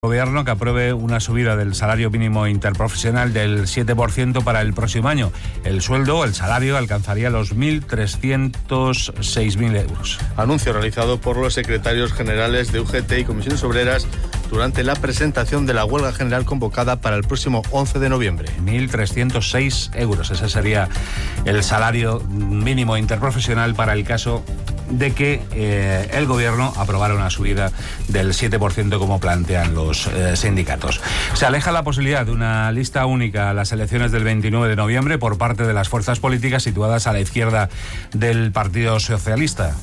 Gobierno que apruebe una subida del salario mínimo interprofesional del 7% para el próximo año. El salario, alcanzaría los 1.306.000 euros. Anuncio realizado por los secretarios generales de UGT y Comisiones Obreras durante la presentación de la huelga general convocada para el próximo 11 de noviembre. 1.306 euros. Ese sería el salario mínimo interprofesional para el caso de que el Gobierno aprobara una subida del 7% como plantean los sindicatos. Se aleja la posibilidad de una lista única a las elecciones del 29 de noviembre por parte de las fuerzas políticas situadas a la izquierda del Partido Socialista.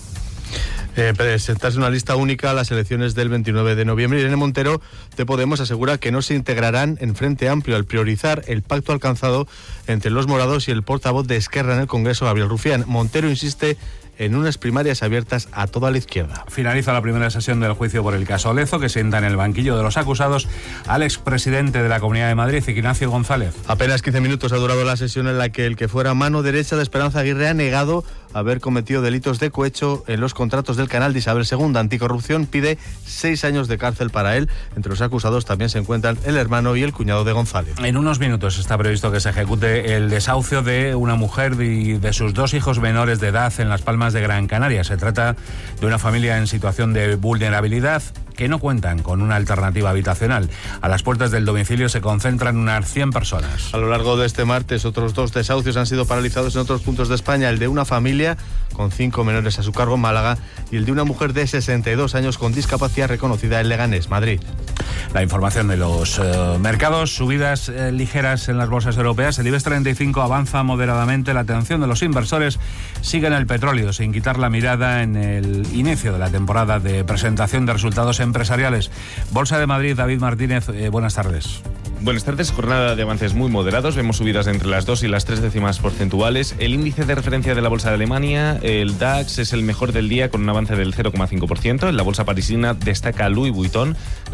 Presentarse una lista única a las elecciones del 29 de noviembre. Irene Montero de Podemos asegura que no se integrarán en Frente Amplio al priorizar el pacto alcanzado entre los morados y el portavoz de Esquerra en el Congreso, Gabriel Rufián. Montero insiste en unas primarias abiertas a toda la izquierda. Finaliza la primera sesión del juicio por el caso Lezo, que sienta en el banquillo de los acusados al expresidente de la Comunidad de Madrid, Ignacio González. Apenas 15 minutos ha durado la sesión en la que el que fuera mano derecha de Esperanza Aguirre ha negado haber cometido delitos de cohecho en los contratos del canal de Isabel II. Anticorrupción pide 6 años de cárcel para él. Entre los acusados también se encuentran el hermano y el cuñado de González. En unos minutos está previsto que se ejecute el desahucio de una mujer y de sus 2 hijos menores de edad en Las Palmas de Gran Canaria. Se trata de una familia en situación de vulnerabilidad que no cuentan con una alternativa habitacional. A las puertas del domicilio se concentran unas 100 personas. A lo largo de este martes, otros 2 desahucios han sido paralizados en otros puntos de España. El de una familia con 5 menores a su cargo en Málaga y el de una mujer de 62 años con discapacidad reconocida en Leganés, Madrid. La información de los mercados, subidas ligeras en las bolsas europeas. El IBEX 35 avanza moderadamente. La atención de los inversores sigue en el petróleo, sin quitar la mirada en el inicio de la temporada de presentación de resultados empresariales. Bolsa de Madrid, David Martínez, buenas tardes. Buenas tardes, jornada de avances muy moderados, vemos subidas de entre las 2 y las 3 décimas porcentuales. El índice de referencia de la bolsa de Alemania, el DAX, es el mejor del día con un avance del 0,5%. En la bolsa parisina destaca Louis Vuitton.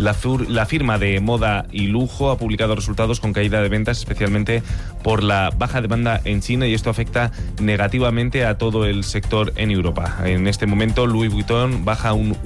La firma de moda y lujo ha publicado resultados con caída de ventas, especialmente por la baja demanda en China, y esto afecta negativamente a todo el sector en Europa. En este momento Louis Vuitton baja un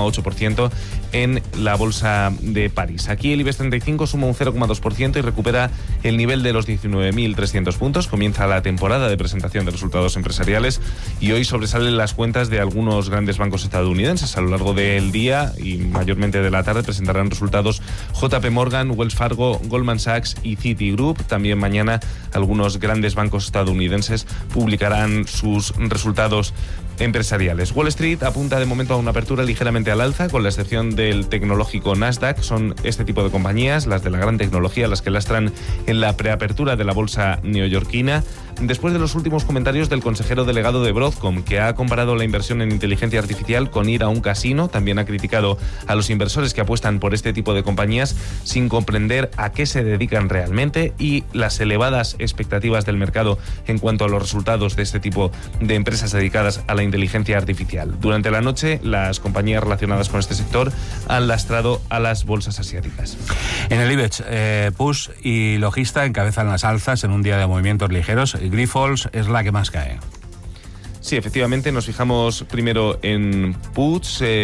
1,8% en la bolsa de París. Aquí el IBEX 35 suma un 0,2% y recupera el nivel de los 19.300 puntos. Comienza la temporada de presentación de resultados empresariales y hoy sobresalen las cuentas de algunos grandes bancos estadounidenses. A lo largo del día y mayormente de la tarde presentarán resultados JP Morgan, Wells Fargo, Goldman Sachs y Citigroup. También mañana algunos grandes bancos estadounidenses publicarán sus resultados empresariales. Wall Street apunta de momento a una apertura ligeramente al alza, con la excepción del tecnológico Nasdaq. Son este tipo de compañías, las de la gran tecnología, las que lastran en la preapertura de la bolsa neoyorquina, después de los últimos comentarios del consejero delegado de Broadcom, que ha comparado la inversión en inteligencia artificial con ir a un casino. También ha criticado a los inversores que apuestan por este tipo de compañías sin comprender a qué se dedican realmente y las elevadas expectativas del mercado en cuanto a los resultados de este tipo de empresas dedicadas a la inteligencia artificial. Durante la noche, las compañías relacionadas con este sector han lastrado a las bolsas asiáticas. En el IBEX, Puig y Logista encabezan las alzas en un día de movimientos ligeros. Grifols es la que más cae. Sí, efectivamente, nos fijamos primero en Puig,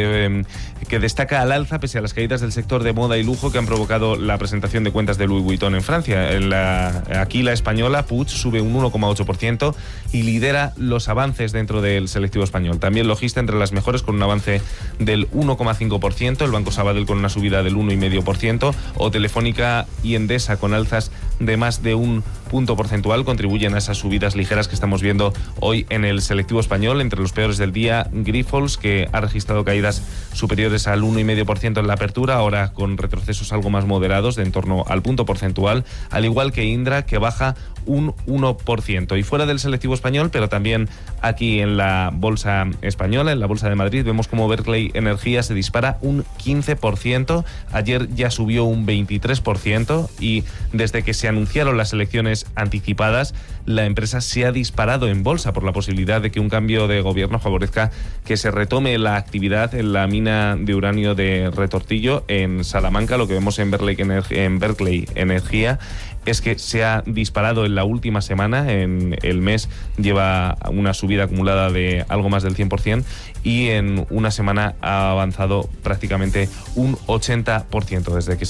que destaca al alza pese a las caídas del sector de moda y lujo que han provocado la presentación de cuentas de Louis Vuitton en Francia. Aquí la española, Puig, sube un 1,8% y lidera los avances dentro del selectivo español. También Logista entre las mejores con un avance del 1,5%, el Banco Sabadell con una subida del 1,5%, o Telefónica y Endesa con alzas de más de un punto porcentual contribuyen a esas subidas ligeras que estamos viendo hoy en el selectivo español. Entre los peores del día, Grifols, que ha registrado caídas superiores al 1,5% en la apertura, ahora con retrocesos algo más moderados de en torno al punto porcentual, al igual que Indra, que baja un 1%. Y fuera del selectivo español, pero también aquí en la bolsa española, en la bolsa de Madrid, vemos como Berkeley Energía se dispara un 15%, ayer ya subió un 23% y desde que se anunciaron las elecciones anticipadas, la empresa se ha disparado en bolsa por la posibilidad de que un cambio de gobierno favorezca que se retome la actividad en la mina de uranio de Retortillo en Salamanca. Lo que vemos en Berkeley Energía es que se ha disparado en la última semana. En el mes lleva una subida acumulada de algo más del 100% y en una semana ha avanzado prácticamente un 80% desde que